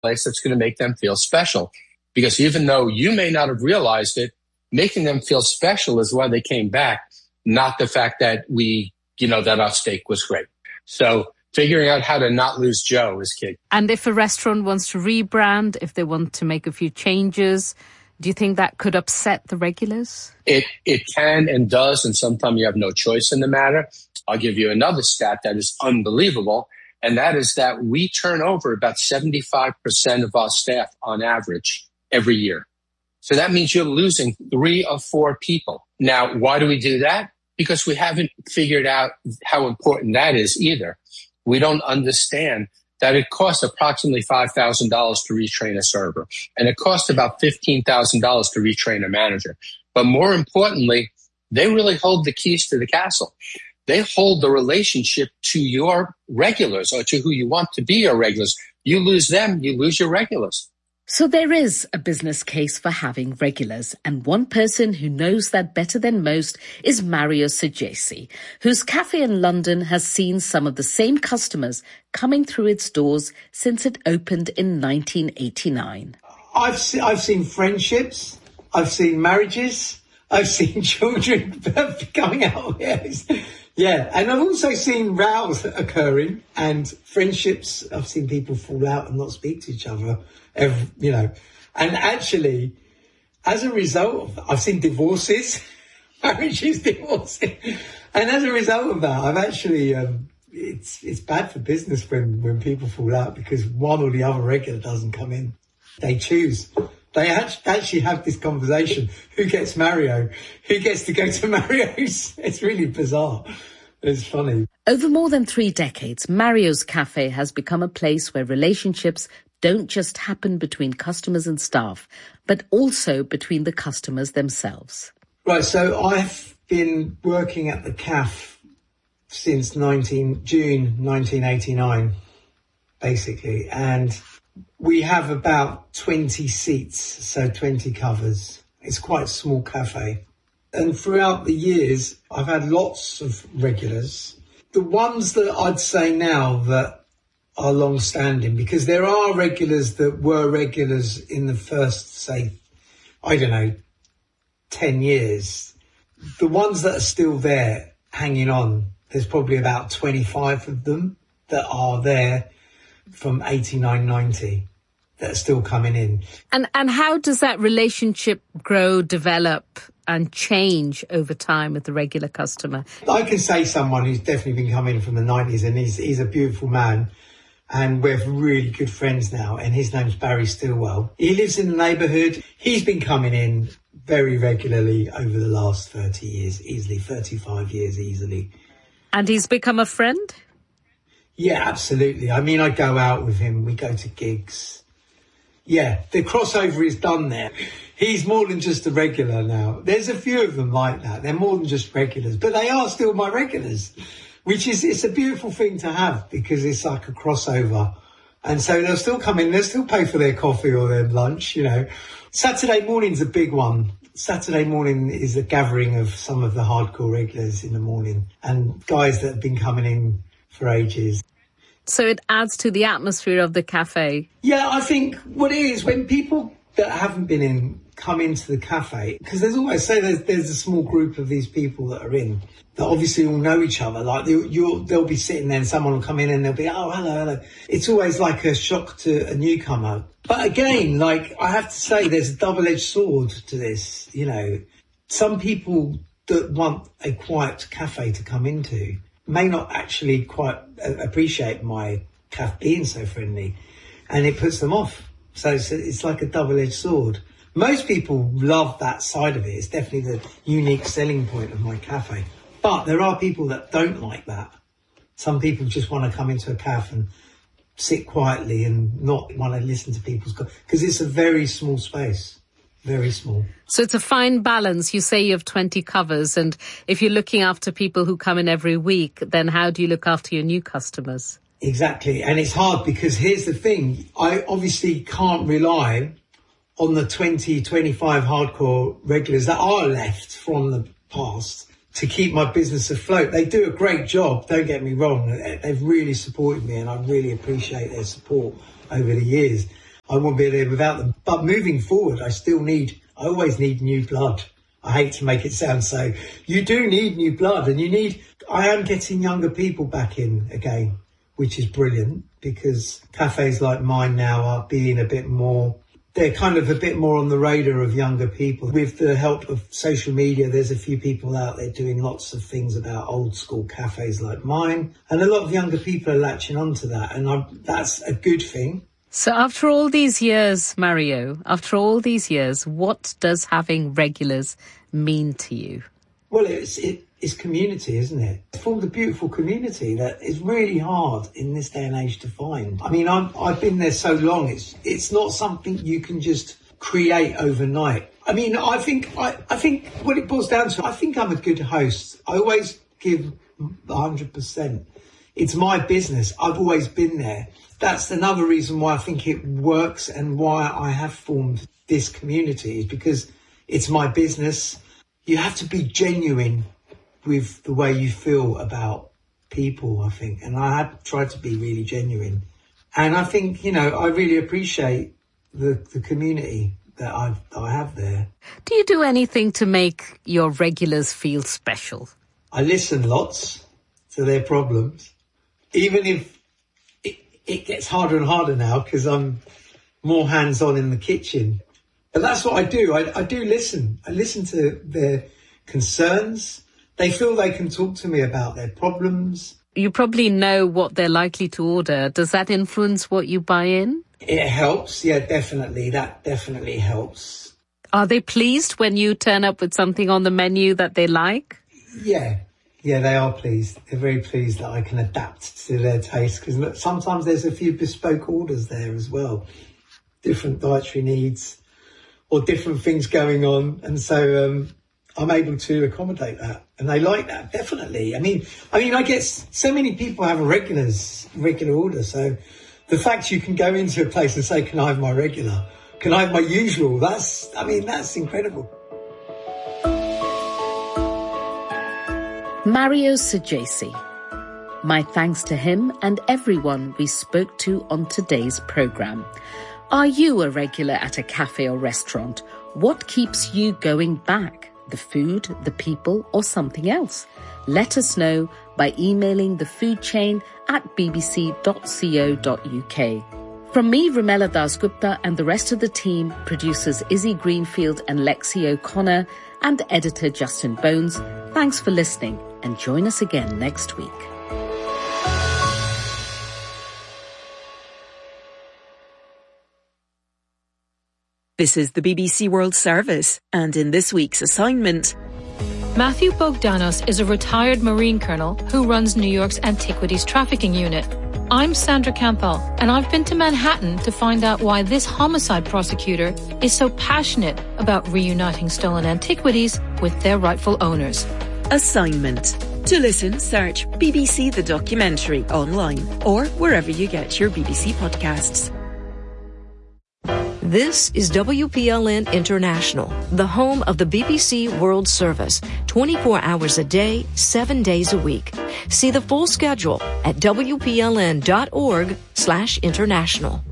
place that's going to make them feel special. Because even though you may not have realized it, making them feel special is why they came back, not the fact that that our steak was great. So figuring out how to not lose Joe is key. And if a restaurant wants to rebrand, if they want to make a few changes, do you think that could upset the regulars? It can and does, and sometimes you have no choice in the matter. I'll give you another stat that is unbelievable, and that is that we turn over about 75% of our staff on average every year. So that means you're losing 3 or 4 people. Now, why do we do that? Because we haven't figured out how important that is either. We don't understand that it costs approximately $5,000 to retrain a server, and it costs about $15,000 to retrain a manager. But more importantly, they really hold the keys to the castle. They hold the relationship to your regulars or to who you want to be your regulars. You lose them, you lose your regulars. So there is a business case for having regulars, and one person who knows that better than most is Mario Saggesi, whose cafe in London has seen some of the same customers coming through its doors since it opened in 1989. I've seen friendships, I've seen marriages, I've seen children coming out. Yeah, and I've also seen rows occurring and friendships. I've seen people fall out and not speak to each other. And actually, as a result, I've seen divorces, marriages, divorces, and as a result of that, I've actually, it's bad for business when people fall out because one or the other regular doesn't come in. They choose. They actually have this conversation. Who gets Mario? Who gets to go to Mario's? It's really bizarre. It's funny. Over more than 3 decades, Mario's Cafe has become a place where relationships don't just happen between customers and staff, but also between the customers themselves. Right, so I've been working at the CAF since June 1989, basically, and we have about 20 seats, so 20 covers. It's quite a small cafe. And throughout the years, I've had lots of regulars. The ones that I'd say now that are long-standing, because there are regulars that were regulars in the first, say, 10 years. The ones that are still there hanging on, there's probably about 25 of them that are there from 89, 90 that are still coming in. And how does that relationship grow, develop and change over time with the regular customer? I can say someone who's definitely been coming from the 90s, and he's a beautiful man. And we're really good friends now, and his name's Barry Stillwell. He lives in the neighbourhood. He's been coming in very regularly over the last 30 years, easily, 35 years easily. And he's become a friend? Yeah, absolutely. I mean, I go out with him. We go to gigs. Yeah, the crossover is done there. He's more than just a regular now. There's a few of them like that. They're more than just regulars, but they are still my regulars. It's a beautiful thing to have because it's like a crossover. And so they'll still come in, they'll still pay for their coffee or their lunch, Saturday morning's a big one. Saturday morning is a gathering of some of the hardcore regulars in the morning and guys that have been coming in for ages. So it adds to the atmosphere of the cafe. Yeah, I think what it is, when people that haven't been in come into the cafe, because there's a small group of these people that are in that obviously all know each other. Like they'll be sitting there and someone will come in and they'll be, oh, hello. It's always like a shock to a newcomer. But again, like I have to say, there's a double-edged sword to this. Some people that want a quiet cafe to come into may not actually quite appreciate my cafe being so friendly, and it puts them off. So it's like a double-edged sword. Most people love that side of it. It's definitely the unique selling point of my cafe. But there are people that don't like that. Some people just want to come into a cafe and sit quietly and not want to listen to people's... Because it's a very small space. Very small. So it's a fine balance. You say you have 20 covers, and if you're looking after people who come in every week, then how do you look after your new customers? Exactly. And it's hard because here's the thing. I obviously can't rely on the 20, 25 hardcore regulars that are left from the past to keep my business afloat. They do a great job, don't get me wrong. They've really supported me and I really appreciate their support over the years. I wouldn't be there without them. But moving forward, I always need new blood. I hate to make it sound so. You do need new blood, and I am getting younger people back in again, which is brilliant, because cafes like mine now are being they're kind of a bit more on the radar of younger people. With the help of social media, there's a few people out there doing lots of things about old school cafes like mine. And a lot of younger people are latching onto that. And that's a good thing. So after all these years, Mario, what does having regulars mean to you? Well, it's community, isn't it? It's formed a beautiful community that is really hard in this day and age to find. I mean, I've been there so long. It's not something you can just create overnight. I mean, I think what it boils down to, I think I'm a good host. I always give 100%. It's my business. I've always been there. That's another reason why I think it works and why I have formed this community, is because it's my business. You have to be genuine with the way you feel about people, I think. And I have tried to be really genuine. And I think, I really appreciate the community that I have there. Do you do anything to make your regulars feel special? I listen lots to their problems, even if it gets harder and harder now because I'm more hands-on in the kitchen. But that's what I do. I do listen. I listen to their concerns. They feel they can talk to me about their problems. You probably know what they're likely to order. Does that influence what you buy in? It helps. Yeah, definitely. That definitely helps. Are they pleased when you turn up with something on the menu that they like? Yeah, they are pleased. They're very pleased that I can adapt to their taste, because sometimes there's a few bespoke orders there as well. Different dietary needs or different things going on. And so I'm able to accommodate that. And they like that, definitely. I mean, I get so many people have a regular order. So the fact you can go into a place and say, can I have my regular? Can I have my usual? That's incredible. Mario Sajesi. My thanks to him and everyone we spoke to on today's programme. Are you a regular at a cafe or restaurant? What keeps you going back? The food, the people, or something else? Let us know by emailing thefoodchain@bbc.co.uk. From me, Rumela Dasgupta, and the rest of the team, producers Izzy Greenfield and Lexi O'Connor, and editor Justin Bones, thanks for listening, and join us again next week. This is the BBC World Service, and in this week's assignment... Matthew Bogdanos is a retired Marine colonel who runs New York's Antiquities Trafficking Unit. I'm Sandra Campbell, and I've been to Manhattan to find out why this homicide prosecutor is so passionate about reuniting stolen antiquities with their rightful owners. Assignment. To listen, search BBC The Documentary online or wherever you get your BBC podcasts. This is WPLN International, the home of the BBC World Service, 24 hours a day, 7 days a week. See the full schedule at wpln.org/international.